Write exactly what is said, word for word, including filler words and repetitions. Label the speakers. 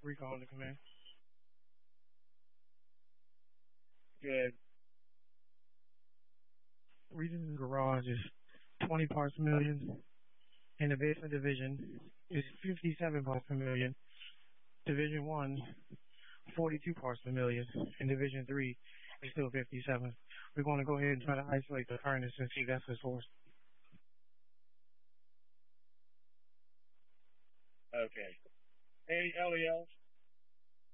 Speaker 1: Recall the command.
Speaker 2: Good.
Speaker 1: Region garage is twenty parts per million, and the basement division is fifty-seven parts per million. Division one, forty-two parts per million, and Division three is still fifty-seven. We're going to go ahead and try to isolate the furnace and see if that's the source.
Speaker 2: Okay. Hey, Eliel,